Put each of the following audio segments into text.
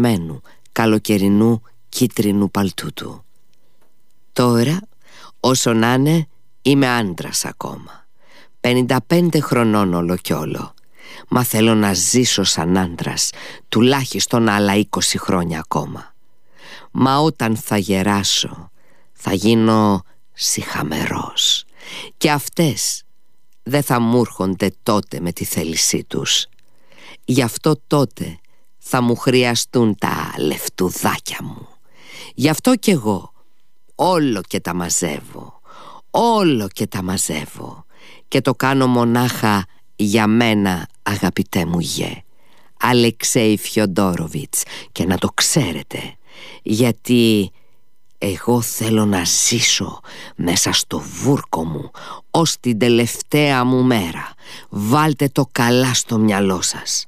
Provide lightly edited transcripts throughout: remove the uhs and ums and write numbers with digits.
αγαπημένου καλοκαιρινού κίτρινου παλτού του. Τώρα, όσο να είναι, είμαι άντρας ακόμα, 55 χρονών όλο κι όλο. Μα θέλω να ζήσω σαν άντρας τουλάχιστον άλλα 20 χρόνια ακόμα. Μα όταν θα γεράσω θα γίνω σιχαμερός και αυτές δεν θα μου έρχονται τότε με τη θέλησή τους. Γι' αυτό τότε θα μου χρειαστούν τα λεφτουδάκια μου. Γι' αυτό κι εγώ όλο και τα μαζεύω, όλο και τα μαζεύω, και το κάνω μονάχα για μένα, αγαπητέ μου γε, Αλεξέη Φιοντόροβιτς, και να το ξέρετε, γιατί εγώ θέλω να ζήσω μέσα στο βούρκο μου ως την τελευταία μου μέρα. Βάλτε το καλά στο μυαλό σας.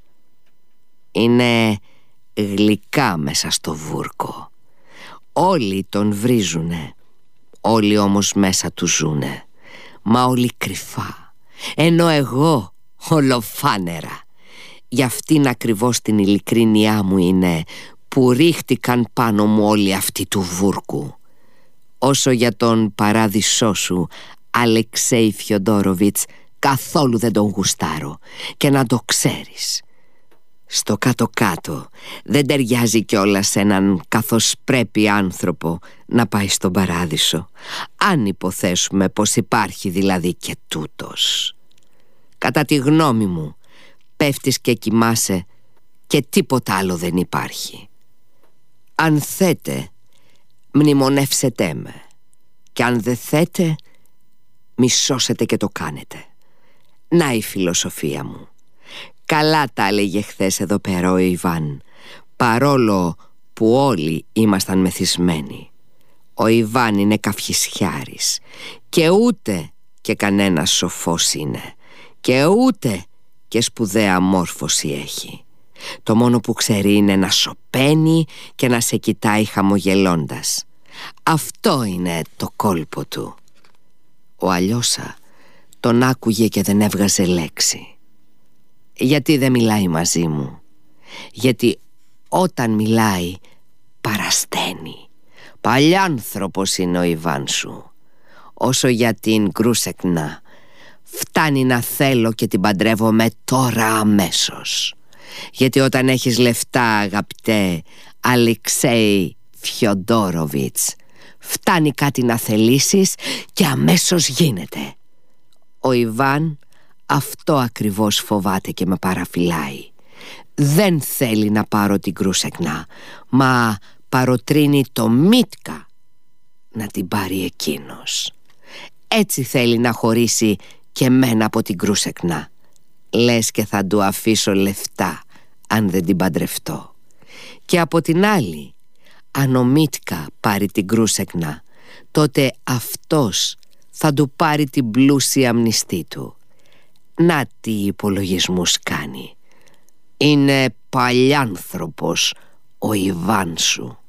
Είναι γλυκά μέσα στο βούρκο. Όλοι τον βρίζουνε, όλοι όμως μέσα του ζουνε, μα όλοι κρυφά, ενώ εγώ ολοφάνερα. Γι' αυτήν ακριβώς την ειλικρίνειά μου είναι που ρίχτηκαν πάνω μου όλοι αυτοί του βούρκου. Όσο για τον παράδεισό σου, Αλεξέη Φιοντόροβιτς, καθόλου δεν τον γουστάρω, και να το ξέρεις. Στο κάτω-κάτω δεν ταιριάζει κιόλας σε έναν καθώς πρέπει άνθρωπο να πάει στον παράδεισο, αν υποθέσουμε πως υπάρχει δηλαδή και τούτος. Κατά τη γνώμη μου, πέφτεις και κοιμάσαι και τίποτα άλλο δεν υπάρχει. Αν θέτε, μνημονεύσετε με, και αν δεν θέτε, μη σώσετε και το κάνετε. Να η φιλοσοφία μου. Καλά τα έλεγε χθες εδώ πέρα ο Ιβάν, παρόλο που όλοι ήμασταν μεθυσμένοι. Ο Ιβάν είναι καυχησιάρης και ούτε και κανένας σοφός είναι, και ούτε και σπουδαία μόρφωση έχει. Το μόνο που ξέρει είναι να σωπαίνει και να σε κοιτάει χαμογελώντας. Αυτό είναι το κόλπο του. Ο Αλιώσα τον άκουγε και δεν έβγαζε λέξη. Γιατί δεν μιλάει μαζί μου? Γιατί όταν μιλάει παρασταίνει. Παλιάνθρωπος είναι ο Ιβάν σου. Όσο για την Γκρούσεκνα, φτάνει να θέλω και την παντρεύομαι τώρα αμέσως. Γιατί όταν έχεις λεφτά, αγαπητέ Αλεξέη Φιοντόροβιτς, φτάνει κάτι να θελήσεις και αμέσως γίνεται. Ο Ιβάν αυτό ακριβώς φοβάται και με παραφυλάει. Δεν θέλει να πάρω την Γκρούσεκνα, μα παροτρύνει το Μίτκα να την πάρει εκείνος. Έτσι θέλει να χωρίσει και μένα από την Γκρούσεκνα. Λες και θα του αφήσω λεφτά αν δεν την παντρευτώ. Και από την άλλη, αν ο Μίτκα πάρει την Γκρούσεκνα, τότε αυτός θα του πάρει την πλούσια μνηστή του. Να τι υπολογισμούς κάνει. Είναι παλιάνθρωπος ο Ιβάν σου.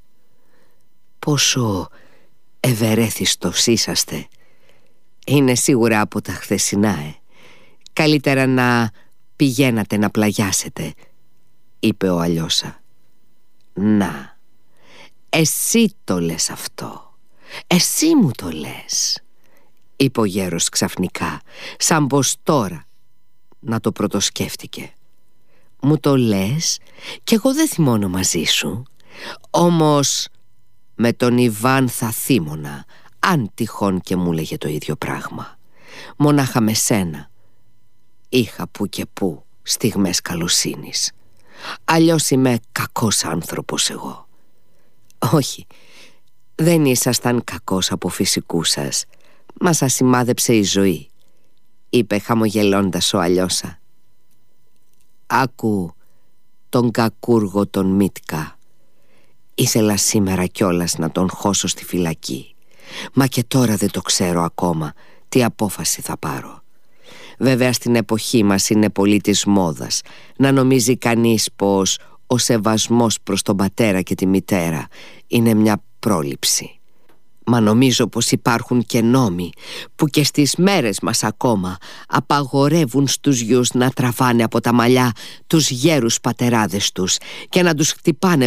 Πόσο ευερέθιστος είσαστε. Είναι σίγουρα από τα χθεσινά, Καλύτερα να πηγαίνατε να πλαγιάσετε, είπε ο Αλιώσα. Να, εσύ το λες αυτό. Εσύ μου το λες, είπε ο γέρος ξαφνικά, σαν πως τώρα να το πρωτοσκέφτηκε. Μου το λες κι εγώ δεν θυμώνω μαζί σου. Όμως με τον Ιβάν θα θύμωνα, αν τυχόν και μου λέγε το ίδιο πράγμα. Μονάχα με σένα είχα που και που στιγμές καλοσύνης. Αλλιώς είμαι κακός άνθρωπος εγώ. Όχι, δεν ήσασταν κακός από φυσικού σας, μα σας σημάδεψε η ζωή, είπε χαμογελώντας ο Αλιώσα. Άκου τον κακούργο τον Μίτκα. Ήθελα σήμερα κιόλας να τον χώσω στη φυλακή, μα και τώρα δεν το ξέρω ακόμα τι απόφαση θα πάρω. Βέβαια στην εποχή μας είναι πολύ της μόδας να νομίζει κανείς πως ο σεβασμός προς τον πατέρα και τη μητέρα είναι μια πρόληψη. Μα νομίζω πως υπάρχουν και νόμοι που και στις μέρες μας ακόμα απαγορεύουν στους γιους να τραβάνε από τα μαλλιά τους γέρους πατεράδες τους και να τους χτυπάνε